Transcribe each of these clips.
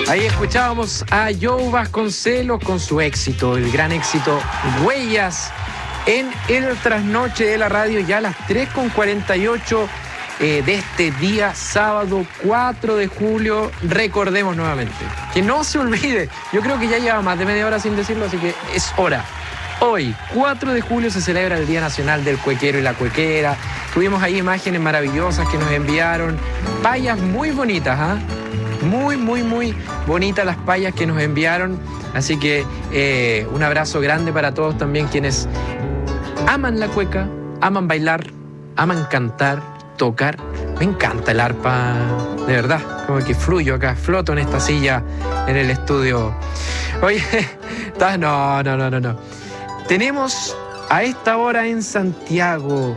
Ahí escuchábamos a Joe Vasconcelos con su éxito, el gran éxito Huellas, en el trasnoche de la radio, ya a las 3:48 de este día sábado 4 de julio. Recordemos nuevamente, que no se olvide, yo creo que ya lleva más de media hora sin decirlo, así que es hora. Hoy, 4 de julio, se celebra el Día Nacional del Cuequero y la Cuequera. Tuvimos ahí imágenes maravillosas que nos enviaron, payas muy bonitas, ¿ah? Muy bonitas las payas que nos enviaron. Así que un abrazo grande para todos también quienes aman la cueca, aman bailar, aman cantar, tocar. Me encanta el arpa, de verdad. Como que fluyo acá, floto en esta silla en el estudio. Oye, no. Tenemos a esta hora en Santiago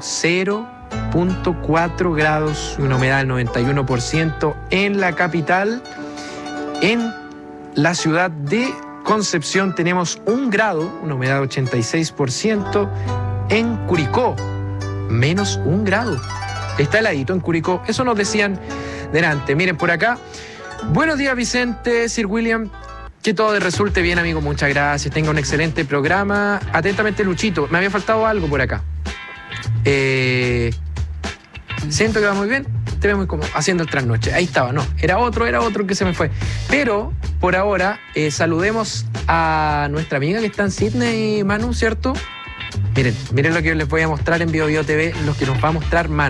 0.4 grados, una humedad del 91% en la capital. En la ciudad de Concepción tenemos 1 grado, una humedad del 86%. En Curicó, menos 1 grado. Está heladito en Curicó, eso nos decían delante. Miren por acá. Buenos días, Vicente, Sir William. Que todo resulte bien, amigo, muchas gracias. Tenga un excelente programa. Atentamente, Luchito. Me había faltado algo por acá. Siento que va muy bien. Te veo muy cómodo haciendo el trasnoche. Ahí estaba, no. Era otro que se me fue. Pero, por ahora, saludemos a nuestra amiga que está en Sydney, Manu, ¿cierto? Miren lo que les voy a mostrar en BioBio TV, lo que nos va a mostrar Manu.